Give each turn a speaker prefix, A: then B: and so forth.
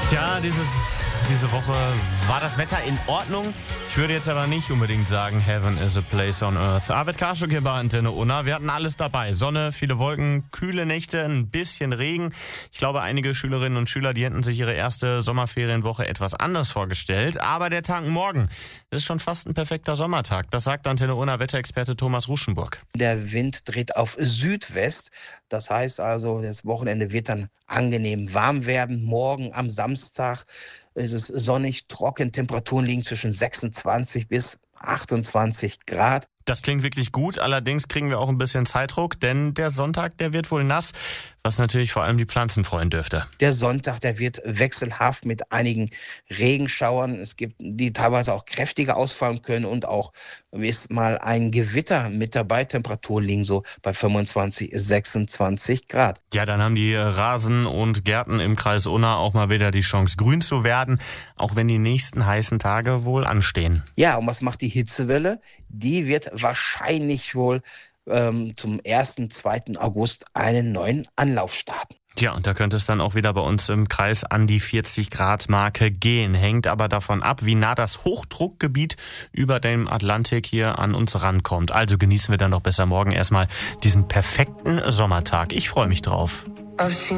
A: Tja, diese Woche war das Wetter in Ordnung. Ich würde jetzt aber nicht unbedingt sagen, Heaven is a place on earth. Arvid Karschuk hier bei Antenne Unna. Wir hatten alles dabei. Sonne, viele Wolken, kühle Nächte, ein bisschen Regen. Ich glaube, einige Schülerinnen und Schüler, die hätten sich ihre erste Sommerferienwoche etwas anders vorgestellt. Aber der Tag morgen ist schon fast ein perfekter Sommertag. Das sagt Antenne Unna Wetterexperte Thomas Ruschenburg.
B: Der Wind dreht auf Südwest. Das heißt also, das Wochenende wird dann angenehm warm werden. Morgen am Samstag ist es sonnig, trocken. Temperaturen liegen zwischen 26 bis 28 Grad.
A: Das klingt wirklich gut, allerdings kriegen wir auch ein bisschen Zeitdruck, denn der Sonntag, der wird wohl nass, was natürlich vor allem die Pflanzen freuen dürfte.
B: Der Sonntag, der wird wechselhaft mit einigen Regenschauern. Es gibt, die teilweise auch kräftiger ausfallen können und auch ist mal ein Gewitter mit dabei. Temperaturen liegen so bei 25, 26 Grad.
A: Ja, dann haben die Rasen und Gärten im Kreis Unna auch mal wieder die Chance, grün zu werden, auch wenn die nächsten heißen Tage wohl anstehen.
B: Ja, und was macht die Hitzewelle? Die wird wahrscheinlich wohl zum 1., 2. August einen neuen Anlauf starten.
A: Tja, und da könnte es dann auch wieder bei uns im Kreis an die 40-Grad-Marke gehen. Hängt aber davon ab, wie nah das Hochdruckgebiet über dem Atlantik hier an uns rankommt. Also genießen wir dann doch besser morgen erstmal diesen perfekten Sommertag. Ich freue mich drauf.